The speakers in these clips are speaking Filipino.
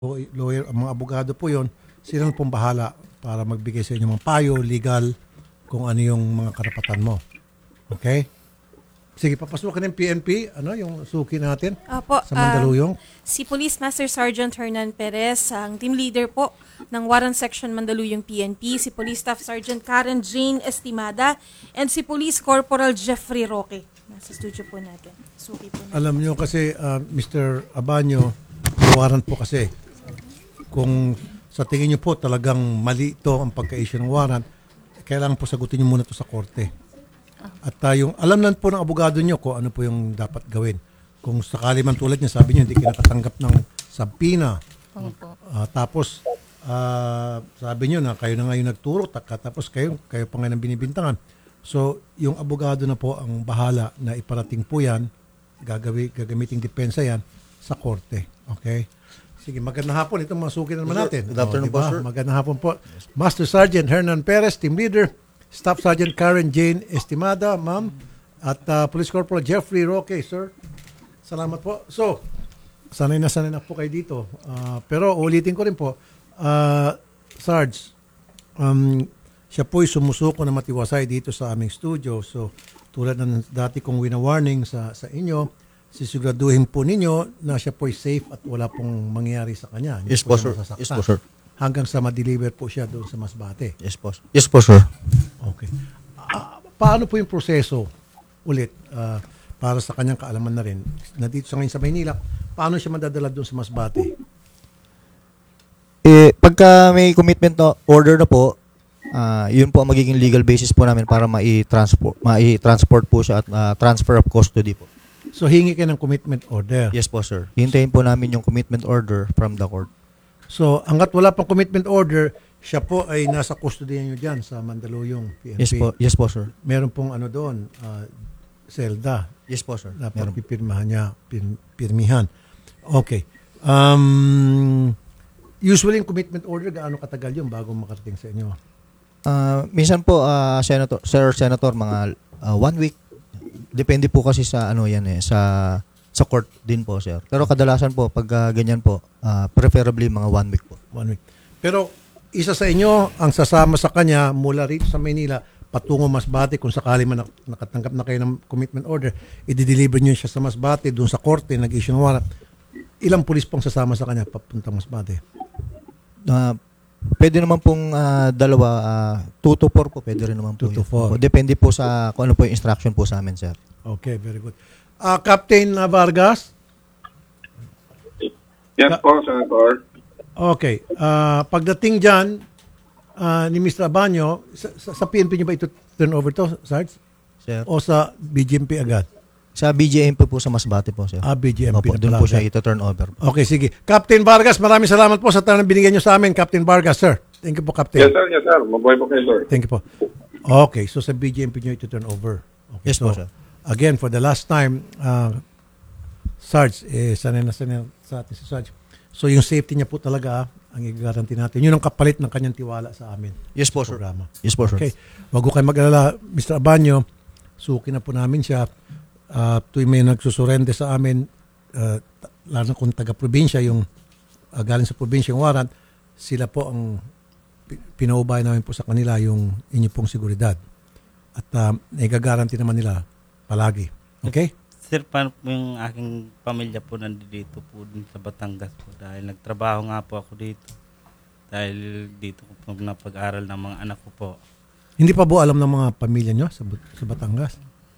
lawyer, ang mga abogado po yon, sila na pong bahala para magbigay sa inyo mga payo, legal, kung ano yung mga karapatan mo. Okay? Sige, papasukin ng PNP, yung suki natin Opo, sa Mandaluyong. si Police Master Sergeant Hernan Perez, ang team leader po ng Warren Section Mandaluyong PNP, si Police Staff Sergeant Karen Jane Estimada, and si Police Corporal Jeffrey Roque. Nasa studio po natin. Suki po natin. Alam nyo kasi, Mr. Abanyo, warrant po kasi. Kung sa tingin nyo po talagang mali ito ang pagka-issue ng warrant, kailangan po sagutin nyo muna ito sa korte. At yung alam lang po ng abogado nyo kung ano po yung dapat gawin. Kung sakali man tulad niya, sabi nyo, hindi kayo nakatanggap ng sabpina. Tapos, sabi nyo na kayo na ngayon nagturo, tapos kayo pa ngayon ang binibintangan. So, yung abogado na po ang bahala na iparating po yan, gagamiting depensa yan sa korte. Okay? Sige, magandang hapon. Itong masukin na naman natin. Good afternoon po, sir. Magandang hapon po. Master Sergeant Hernan Perez, Team Leader. Staff Sergeant Karen Jane Estimada, ma'am. At Police Corporal Jeffrey Roque, sir. Salamat po. So, sanay na po kayo dito. Pero ulitin ko rin po, Sarge, siya po'y sumusuko na matiwasay dito sa aming studio. So, tulad ng dati kong wina-warning sa inyo, sisiguraduhin po ninyo na siya po'y safe at wala pong mangyayari sa kanya. Yes po, sir. Yes po, sir. Hanggang sa ma-deliver po siya doon sa Masbate. Yes po. Yes po, sir. Okay. Paano po yung proseso ulit para sa kanyang kaalaman na rin? Nandito sa ngayon sa Maynila, paano siya madadala doon sa Masbate? Pagka may commitment na order na po, yun po ang magiging legal basis po namin para mai-transport po siya at transfer of custody po. So, hingi kayo ng commitment order. Yes po, sir. Hintayin po namin yung commitment order from the court. So, hanggat wala pang commitment order, siya po ay nasa custody niyo dyan sa Mandaluyong PNP. Yes po, sir. Meron pong doon, selda. Yes po, sir. Na Meron. pagpipirmahan niya, pirmihan. Okay. Usually, yung commitment order, gaano katagal yun bago makarating sa inyo? Minsan po, Senator, mga 1 week. Depende po kasi sa sa court din po, sir. Pero kadalasan po, pag ganyan po, preferably mga 1 week po. 1 week. Pero isa sa inyo ang sasama sa kanya mula rito sa Maynila patungo Masbate kung sakali man nakatanggap na kayo ng commitment order, i-deliver niyo siya sa Masbate, doon sa korte, nag-issue ng warrant. Ilang pulis pong sasama sa kanya papuntang Masbate? Pwede naman pong 2 to 4 po. Pwede rin naman po. 2 to 4. Depende po sa kung ano po yung instruction po sa amin, sir. Okay, very good. Captain Vargas? Yes po, Senator. Okay. Pagdating dyan ni Mr. Abanyo, sa PNP niyo ba ito turn over to, Sarge? Sir? O sa BGMP agad? Sa BJMP po sa Masbate po, sir. BGMP. Opo, doon po siya ito-turn over. Okay, sige. Captain Vargas, maraming salamat po sa tanong binigyan niyo sa amin, Captain Vargas, sir. Thank you po, Captain. Yes, sir. Yes, sir. Mabuhay po kayo, sir. Thank you po. Okay, so sa BGMP niyo ito turn over. Okay, Yes so, po, sir. again, for the last time, Sarge, sanay na sa atin si Sarge. So yung safety niya po talaga ang i-guarantee natin. Yun ang kapalit ng kanyang tiwala sa amin. Yes po, sir. Programa. Yes po, sir. Okay. Wag ko kayo mag-alala, Mr. Abanyo, suki na po namin siya. Tuwing may nagsusurrende sa amin, lalo na kung taga-probinsya, yung galing sa probinsya yung warrant, sila po ang pinaubay namin po sa kanila yung inyo pong seguridad. At nagagaranti naman nila palagi. Okay? Sir, paano po yung aking pamilya po nandito po din sa Batangas po dahil nagtrabaho nga po ako dito. Dahil dito ko po napag-aral ng mga anak ko po. Hindi pa po alam ng mga pamilya nyo sa Batangas?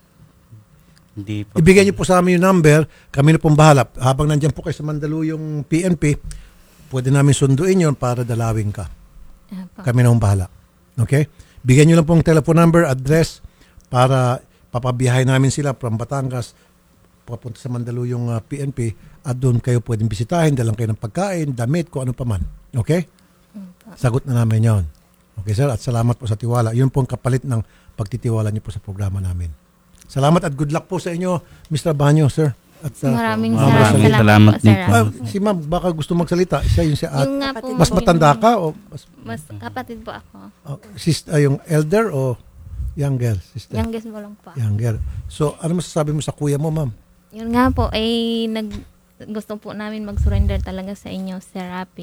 Hindi pa Ibigay niyo po sa amin yung number, kami na pong bahala. Habang nandyan po kayo sa Mandaluyong PNP, pwede namin sunduin yun para dalawin ka. Kami na pong bahala. Okay? Bigyan niyo lang pong telephone number, address, para papabiyahin namin sila from Batangas papunta sa Mandaluyong PNP at doon kayo pwedeng bisitahin, dalang kayo ng pagkain, damit, kung ano pa man. Okay? Sagot na namin yon. Okay, sir? At salamat po sa tiwala. Yun po ang kapalit ng pagtitiwala niyo po sa programa namin. Salamat at good luck po sa inyo, Mr. Banyo, sir. At, Maraming salamat po, sir. din. si ma'am, baka gusto magsalita. Siya yung si at, Yung nga po, mas matanda ka o mas kapatid po ako. yung elder o younger sister? Youngest mo lang po. Younger. So, ano masasabi mo sa kuya mo, ma'am? Yun nga po, ay gusto po namin mag-surrender talaga sa inyo, Sir Rapi.